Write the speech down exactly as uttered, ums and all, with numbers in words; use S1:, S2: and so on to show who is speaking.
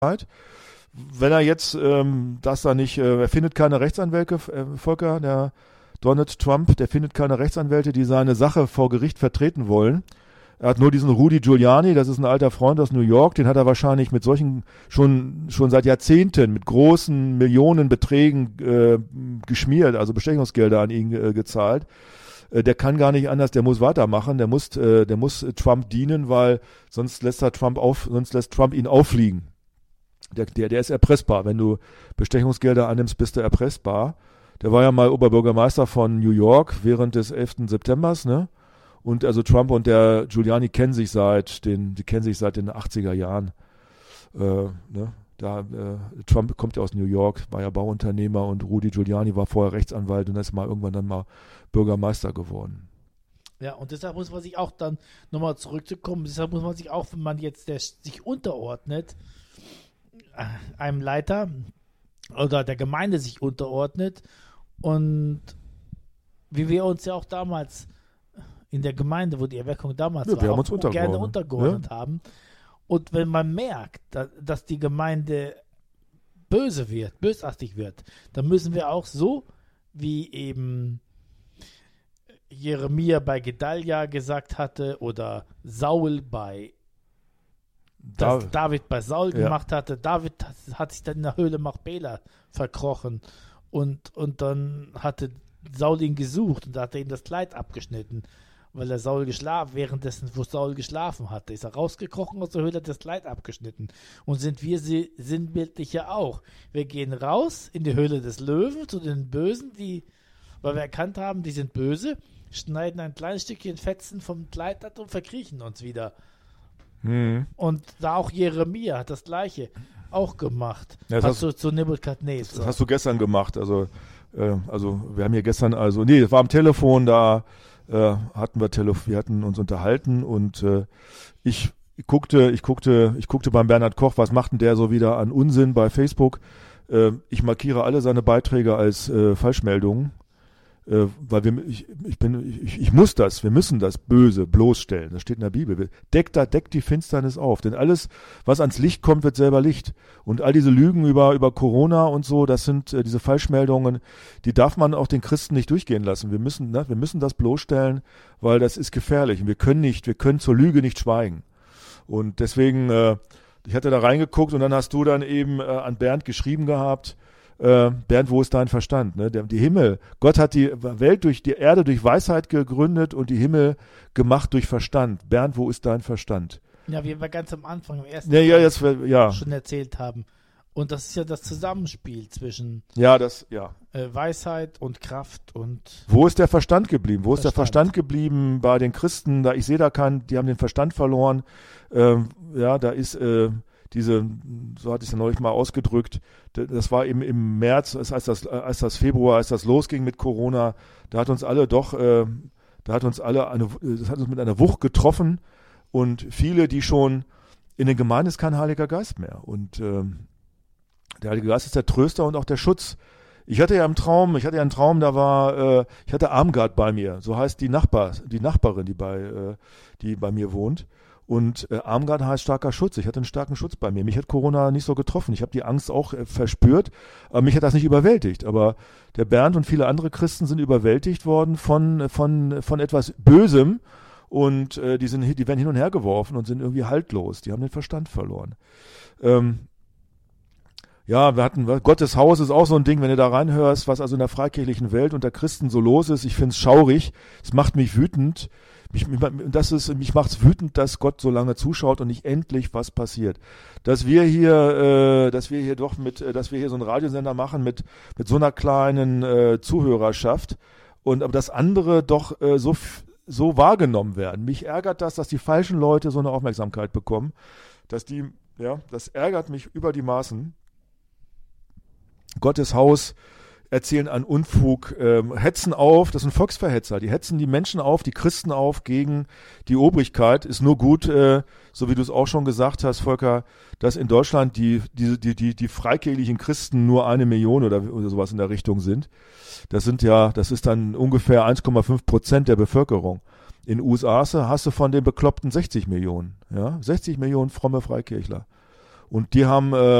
S1: Wenn er jetzt ähm, das da nicht, äh, er findet keine Rechtsanwälte, äh, Volker, der Donald Trump, der findet keine Rechtsanwälte, die seine Sache vor Gericht vertreten wollen. Er hat nur diesen Rudy Giuliani, das ist ein alter Freund aus New York, den hat er wahrscheinlich mit solchen schon schon seit Jahrzehnten mit großen Millionenbeträgen äh, geschmiert, also Bestechungsgelder an ihn äh, gezahlt. Äh, der kann gar nicht anders, der muss weitermachen, der muss äh, der muss Trump dienen, weil sonst lässt er Trump auf, sonst lässt Trump ihn auffliegen. Der, der, der ist erpressbar. Wenn du Bestechungsgelder annimmst, bist du erpressbar. Der war ja mal Oberbürgermeister von New York während des elften Septembers, ne? Und also Trump und der Giuliani kennen sich seit den, die kennen sich seit den achtziger Jahren. Äh, ne? Da, äh, Trump kommt ja aus New York, war ja Bauunternehmer und Rudy Giuliani war vorher Rechtsanwalt und ist mal irgendwann dann mal Bürgermeister geworden.
S2: Ja, und deshalb muss man sich auch dann nochmal zurückzukommen, deshalb muss man sich auch, wenn man jetzt der, sich unterordnet, einem Leiter oder der Gemeinde sich unterordnet und wie wir uns ja auch damals in der Gemeinde, wo die Erweckung damals
S1: ja,
S2: war,
S1: wir haben
S2: auch
S1: uns untergeordnet.
S2: gerne untergeordnet
S1: ja.
S2: haben. Und wenn man merkt, dass, dass die Gemeinde böse wird, bösartig wird, dann müssen wir auch so, wie eben Jeremia bei Gedalia gesagt hatte oder Saul bei das
S1: David,
S2: David bei Saul
S1: ja.
S2: gemacht hatte. David hat, hat sich dann in der Höhle Machpela verkrochen und, und dann hatte Saul ihn gesucht und da hat er ihm das Kleid abgeschnitten, weil er Saul geschlafen, währenddessen, wo Saul geschlafen hatte, ist er rausgekrochen aus der Höhle, hat das Kleid abgeschnitten. Und sind wir sinnbildlich ja auch. Wir gehen raus in die Höhle des Löwen zu den Bösen, die, weil wir erkannt haben, die sind böse, schneiden ein kleines Stückchen Fetzen vom Kleid ab und verkriechen uns wieder.
S1: Mhm.
S2: Und da auch Jeremia hat das Gleiche auch gemacht.
S1: Ja, das
S2: hast
S1: hast
S2: du zu Nebukadnezar.
S1: Das hast du gestern gemacht. Also, äh, also wir haben hier gestern, also nee, es war am Telefon, da äh, hatten wir Telef- wir hatten uns unterhalten und äh, ich guckte, ich guckte, ich guckte beim Bernhard Koch, was macht denn der so wieder an Unsinn bei Facebook? Äh, ich markiere alle seine Beiträge als äh, Falschmeldungen. Äh, weil wir, ich, ich bin, ich, ich muss das, wir müssen das Böse bloßstellen. Das steht in der Bibel. Deckt da, deckt die Finsternis auf. Denn alles, was ans Licht kommt, wird selber Licht. Und all diese Lügen über, über Corona und so, das sind äh, diese Falschmeldungen, die darf man auch den Christen nicht durchgehen lassen. Wir müssen, ne, wir müssen das bloßstellen, weil das ist gefährlich. Und wir können nicht, wir können zur Lüge nicht schweigen. Und deswegen, äh, ich hatte da reingeguckt und dann hast du dann eben äh, an Bernd geschrieben gehabt, Äh, Bernd, wo ist dein Verstand? Ne? Der, die Himmel, Gott hat die Welt durch die Erde durch Weisheit gegründet und die Himmel gemacht durch Verstand. Bernd, wo ist dein Verstand?
S2: Ja, wie wir ganz am Anfang im ersten
S1: ja, ja, jetzt, ja.
S2: schon erzählt haben. Und das ist ja das Zusammenspiel zwischen
S1: ja, das, ja.
S2: äh, Weisheit und Kraft und
S1: Wo ist der Verstand geblieben? Wo ist
S2: Verstand.
S1: der Verstand geblieben bei den Christen? Da ich sehe da keinen, die haben den Verstand verloren. Ähm, ja, da ist äh, diese, so hatte ich es ja neulich mal ausgedrückt, das war eben im März, als das, als das Februar, als das losging mit Corona, da hat uns alle doch, äh, da hat uns alle, eine, das hat uns mit einer Wucht getroffen und viele, die schon in den Gemeinden ist kein Heiliger Geist mehr und ähm, der Heilige Geist ist der Tröster und auch der Schutz. Ich hatte ja im Traum, ich hatte ja einen Traum, da war, äh, ich hatte Armgard bei mir, so heißt die Nachbar, die Nachbarin, die bei, äh, die bei mir wohnt. Und äh, Armgard heißt starker Schutz. Ich hatte einen starken Schutz bei mir. Mich hat Corona nicht so getroffen. Ich habe die Angst auch äh, verspürt, aber mich hat das nicht überwältigt. Aber der Bernd und viele andere Christen sind überwältigt worden von von von etwas Bösem und äh, die sind die werden hin und her geworfen und sind irgendwie haltlos. Die haben den Verstand verloren. Ähm, ja, wir hatten, Gottes Haus ist auch so ein Ding, wenn du da reinhörst, was also in der freikirchlichen Welt unter Christen so los ist. Ich finde es schaurig. Es macht mich wütend. Mich, mich, das ist, mich macht's wütend, dass Gott so lange zuschaut und nicht endlich was passiert. Dass wir hier, äh, dass wir hier doch mit, äh, dass wir hier so einen Radiosender machen mit mit so einer kleinen äh, Zuhörerschaft und aber dass andere doch äh, so so wahrgenommen werden. Mich ärgert das, dass die falschen Leute so eine Aufmerksamkeit bekommen, dass die, ja, das ärgert mich über die Maßen. Gottes Haus erzählen an Unfug, ähm, hetzen auf, das sind Volksverhetzer, die hetzen die Menschen auf, die Christen auf gegen die Obrigkeit. Ist nur gut, äh, so wie du es auch schon gesagt hast, Volker, dass in Deutschland die die die die, die freikirchlichen Christen nur eine Million oder, oder sowas in der Richtung sind. Das sind ja, das ist dann ungefähr eins Komma fünf Prozent der Bevölkerung. In den U S A hast du von den Bekloppten sechzig Millionen, ja, sechzig Millionen fromme Freikirchler. Und die haben äh,